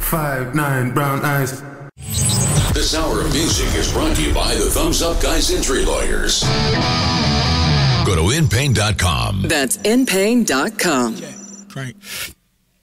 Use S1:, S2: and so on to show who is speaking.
S1: 5'9", brown eyes.
S2: This hour of music is brought to you by the Thumbs Up Guys Injury Lawyers. Go to InPain.com.
S3: That's InPain.com.
S4: Crank.